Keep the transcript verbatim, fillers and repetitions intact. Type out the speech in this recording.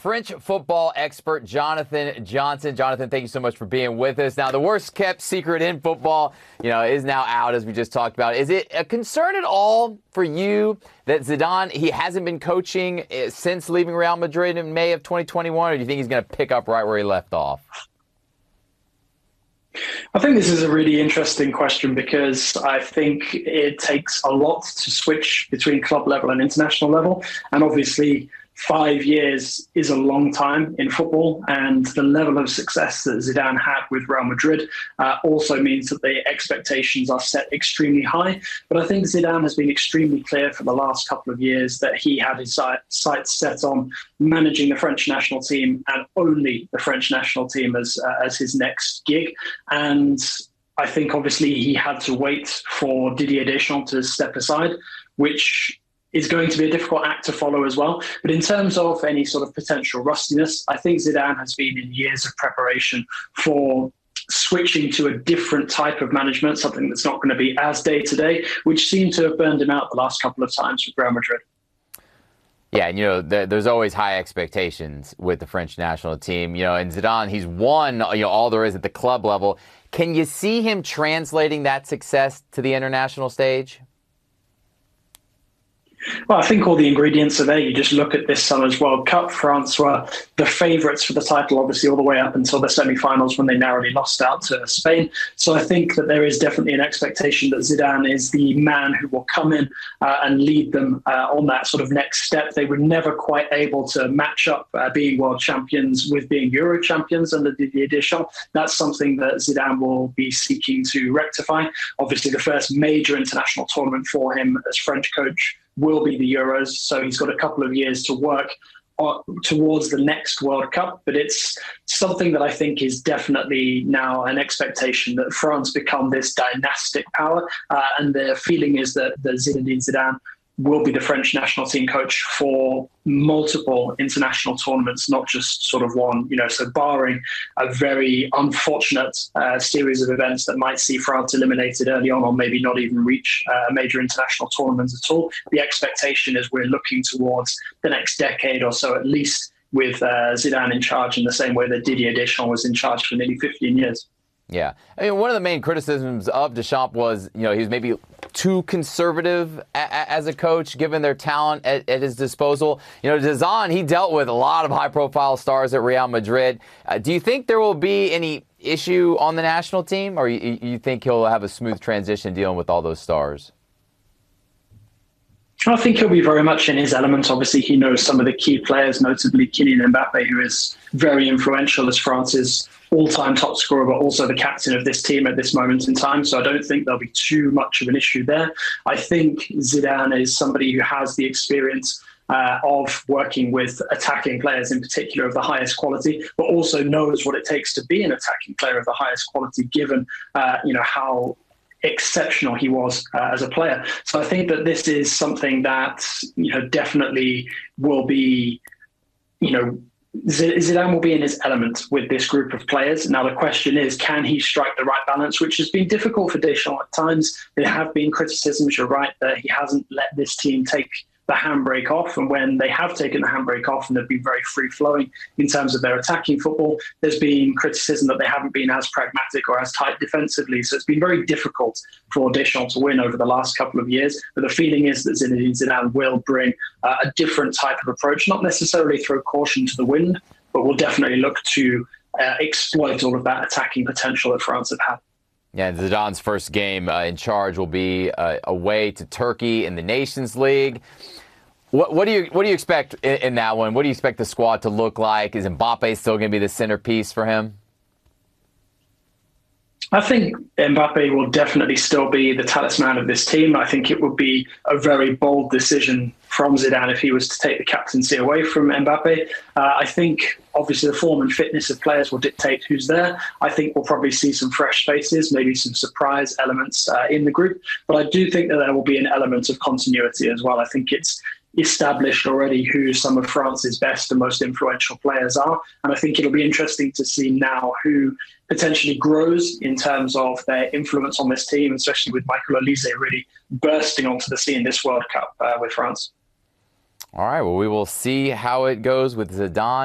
French football expert Jonathan Johnson. Jonathan, thank you so much for being with us. Now, the worst kept secret in football, you know, is now out, as we just talked about. Is it a concern at all for you that Zidane, he hasn't been coaching since leaving Real Madrid in May of twenty twenty-one, or do you think he's going to pick up right where he left off? I think this is a really interesting question because I think it takes a lot to switch between club level and international level. And obviously, five years is a long time in football, and the level of success that Zidane had with Real Madrid uh, also means that the expectations are set extremely high. But I think Zidane has been extremely clear for the last couple of years that he had his sights set on managing the French national team and only the French national team as, uh, as his next gig. And I think obviously he had to wait for Didier Deschamps to step aside, which is going to be a difficult act to follow as well. But in terms of any sort of potential rustiness, I think Zidane has been in years of preparation for switching to a different type of management, something that's not going to be as day-to-day, which seemed to have burned him out the last couple of times with Real Madrid. Yeah, and, you know, there's always high expectations with the French national team. You know, and Zidane, he's won, you know, all there is at the club level. Can you see him translating that success to the international stage? Well, I think all the ingredients are there. You just look at this summer's World Cup. France were the favourites for the title, obviously, all the way up until the semi-finals when they narrowly lost out to Spain. So I think that there is definitely an expectation that Zidane is the man who will come in uh, and lead them uh, on that sort of next step. They were never quite able to match up uh, being world champions with being Euro champions under Didier Deschamps. That's something that Zidane will be seeking to rectify. Obviously, the first major international tournament for him as French coach will be the Euros, so he's got a couple of years to work on, towards the next World Cup. But it's something that I think is definitely now an expectation that France become this dynastic power, uh, and the feeling is that, that Zinedine Zidane will be the French national team coach for multiple international tournaments, not just sort of one, you know, so barring a very unfortunate uh, series of events that might see France eliminated early on or maybe not even reach uh, a major international tournament at all. The expectation is we're looking towards the next decade or so, at least, with uh, Zidane in charge in the same way that Didier Deschamps was in charge for nearly fifteen years. Yeah. I mean, one of the main criticisms of Deschamps was, you know, he was maybe too conservative a- a- as a coach, given their talent at, at his disposal. You know, Zidane, he dealt with a lot of high-profile stars at Real Madrid. Uh, do you think there will be any issue on the national team, or you, you think he'll have a smooth transition dealing with all those stars? I think he'll be very much in his element. Obviously, he knows some of the key players, notably Kylian Mbappe, who is very influential as France's all-time top scorer, but also the captain of this team at this moment in time. So I don't think there'll be too much of an issue there. I think Zidane is somebody who has the experience uh, of working with attacking players in particular of the highest quality, but also knows what it takes to be an attacking player of the highest quality, given uh, you know how exceptional he was uh, as a player. So I think that this is something that, you know, definitely will be, you know, Zidane will be in his element with this group of players. Now, the question is, can he strike the right balance, which has been difficult for Deschamps at times. There have been criticisms, you're right, that he hasn't let this team take the handbrake off. And when they have taken the handbrake off and they've been very free-flowing in terms of their attacking football, there's been criticism that they haven't been as pragmatic or as tight defensively. So it's been very difficult for Deschamps to win over the last couple of years. But the feeling is that Zinedine Zidane will bring uh, a different type of approach, not necessarily throw caution to the wind, but will definitely look to uh, exploit all of that attacking potential that France have had. Yeah, Zidane's first game uh, in charge will be uh, away to Turkey in the Nations League. What, what do you what do you expect in, in that one? What do you expect the squad to look like? Is Mbappe still going to be the centerpiece for him? I think Mbappe will definitely still be the talisman of this team. I think it would be a very bold decision from Zidane if he was to take the captaincy away from Mbappe. Uh, I think obviously the form and fitness of players will dictate who's there. I think we'll probably see some fresh faces, maybe some surprise elements uh, in the group. But I do think that there will be an element of continuity as well. I think it's established already who some of France's best and most influential players are. And I think it'll be interesting to see now who potentially grows in terms of their influence on this team, especially with Michael Olise really bursting onto the scene this World Cup uh, with France. All right, well, we will see how it goes with Zidane.